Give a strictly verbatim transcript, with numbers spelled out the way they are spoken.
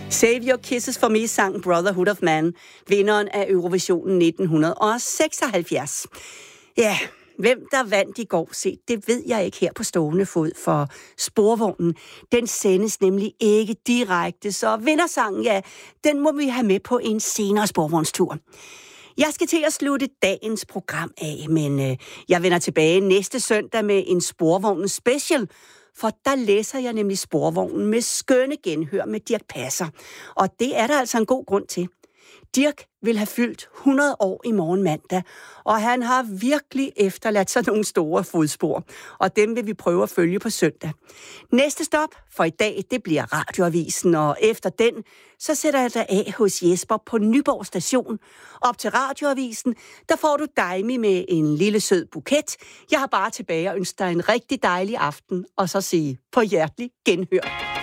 Save Your Kisses for Me sang Brotherhood of Man, vinderen af Eurovisionen nitten seksoghalvfjerds. Ja, hvem der vandt i går, se, det ved jeg ikke her på stående fod, for Sporvognen, den sendes nemlig ikke direkte, så vindersangen, ja, den må vi have med på en senere Sporvognstur. Jeg skal til at slutte dagens program af, men øh, jeg vender tilbage næste søndag med en Sporvognen special, for der læser jeg nemlig Sporvognen med skønne genhør med Dirch Passer. Og det er der altså en god grund til. Dirch vil have fyldt hundrede år i morgen mandag, og han har virkelig efterladt sig nogle store fodspor, og dem vil vi prøve at følge på søndag. Næste stop for i dag, det bliver Radioavisen, og efter den, så sætter jeg dig af hos Jesper på Nyborg Station. Op til Radioavisen, der får du Daimi med en lille sød buket. Jeg har bare tilbage og ønsker dig en rigtig dejlig aften, og så sige på hjertelig genhør.